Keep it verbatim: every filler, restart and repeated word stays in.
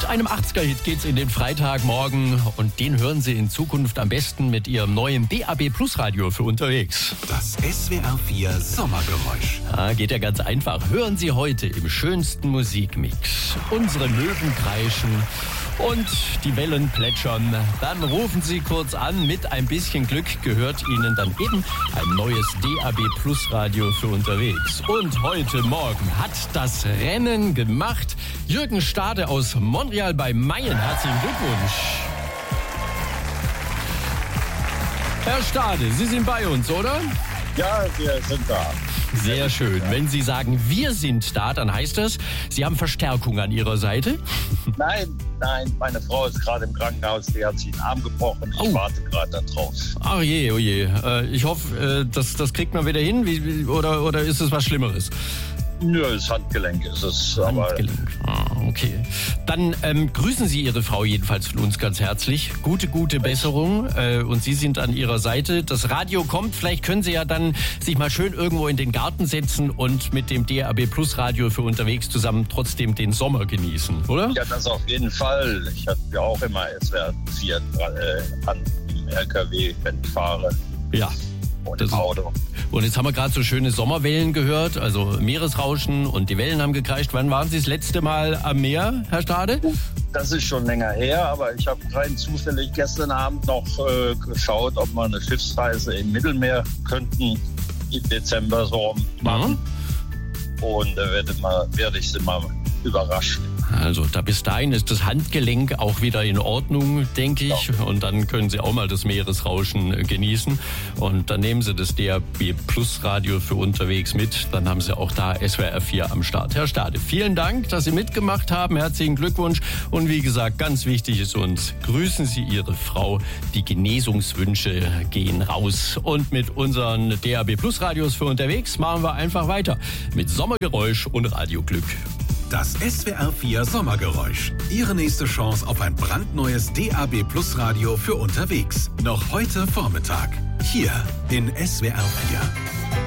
Mit einem achtziger-Hit geht's in den Freitagmorgen und den hören Sie in Zukunft am besten mit Ihrem neuen D A B Plus Radio für unterwegs. Das S W R vier Sommergeräusch. Ja, geht ja ganz einfach. Hören Sie heute im schönsten Musikmix unsere Möwen kreischen und die Wellen plätschern. Dann rufen Sie kurz an. Mit ein bisschen Glück gehört Ihnen dann eben ein neues D A B Plus Radio für unterwegs. Und heute Morgen hat das Rennen gemacht Jürgen Stade aus Montreal bei Mayen. Herzlichen Glückwunsch. Herr Stade, Sie sind bei uns, oder? Ja, wir sind da. Sehr schön. Wenn Sie sagen, wir sind da, dann heißt das, Sie haben Verstärkung an Ihrer Seite? Nein, nein, meine Frau ist gerade im Krankenhaus, die hat sich den Arm gebrochen. Ich Oh. warte gerade da drauf. Ach je, oh je. Äh, ich hoffe, äh, das, das kriegt man wieder hin, wie, wie, oder, oder ist es was Schlimmeres? Nö, das Handgelenk ist es. Aber Handgelenk. Ah, okay. Dann ähm, grüßen Sie Ihre Frau jedenfalls von uns ganz herzlich. Gute, gute Besserung. Äh, und Sie sind an Ihrer Seite. Das Radio kommt. Vielleicht können Sie ja dann sich mal schön irgendwo in den Garten setzen und mit dem D A B Plus Radio für unterwegs zusammen trotzdem den Sommer genießen, oder? ja, das auf jeden Fall. Ich hatte ja auch immer S W R vier äh, an dem L K W, wenn ich fahre. Ja. Und Das im Auto. Und jetzt haben wir gerade so schöne Sommerwellen gehört, also Meeresrauschen und die Wellen haben gekreischt. Wann waren Sie das letzte Mal am Meer, Herr Stade? Das ist schon länger her, aber ich habe rein zufällig gestern Abend noch äh, geschaut, ob wir eine Schiffsreise im Mittelmeer könnten im Dezember so machen. Und da werde, mal, werde ich Sie mal überraschen. Also da bis dahin ist das Handgelenk auch wieder in Ordnung, denke ich. Ja. Und dann können Sie auch mal das Meeresrauschen äh, genießen. Und dann nehmen Sie das D A B Plus Radio für unterwegs mit. Dann haben Sie auch da S W R vier am Start. Herr Stade, vielen Dank, dass Sie mitgemacht haben. Herzlichen Glückwunsch. Und wie gesagt, ganz wichtig ist uns, grüßen Sie Ihre Frau. Die Genesungswünsche gehen raus. Und mit unseren D A B Plus Radios für unterwegs machen wir einfach weiter mit Sommergeräusch und Radioglück. Das S W R vier Sommergeräusch. Ihre nächste Chance auf ein brandneues D A B Plus Radio für unterwegs. Noch heute Vormittag. Hier in S W R vier.